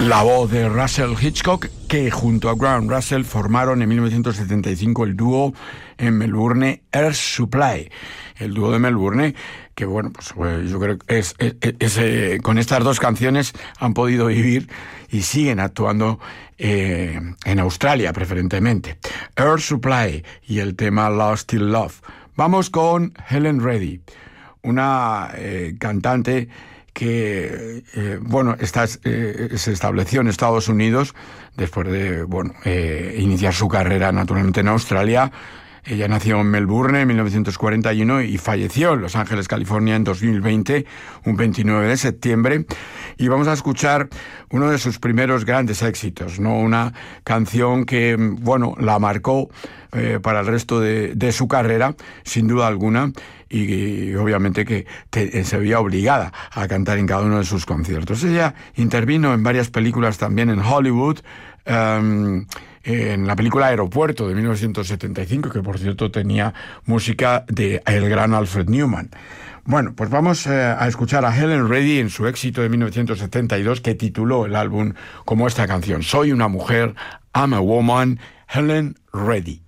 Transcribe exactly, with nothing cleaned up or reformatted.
La voz de Russell Hitchcock, que junto a Graham Russell formaron en mil novecientos setenta y cinco el dúo en Melbourne Air Supply. El dúo de Melbourne, que bueno, pues, pues yo creo que es, es, es, eh, con estas dos canciones han podido vivir y siguen actuando eh, en Australia preferentemente. Air Supply y el tema Lost in Love. Vamos con Helen Reddy, una eh, cantante que, eh, bueno, está, eh, se estableció en Estados Unidos después de, bueno, eh, iniciar su carrera naturalmente en Australia. Ella nació en Melbourne en mil novecientos cuarenta y uno y falleció en Los Ángeles, California, en dos mil veinte, un veintinueve de septiembre. Y vamos a escuchar uno de sus primeros grandes éxitos, ¿no? Una canción que, bueno, la marcó eh, para el resto de, de su carrera, sin duda alguna, y, y obviamente que te, se veía obligada a cantar en cada uno de sus conciertos. Ella intervino en varias películas también en Hollywood, um, en la película Aeropuerto de mil novecientos setenta y cinco, que por cierto tenía música de el gran Alfred Newman. Bueno, pues vamos eh, a escuchar a Helen Reddy en su éxito de mil novecientos setenta y dos, que tituló el álbum como esta canción, Soy una mujer, I'm a woman, Helen Reddy.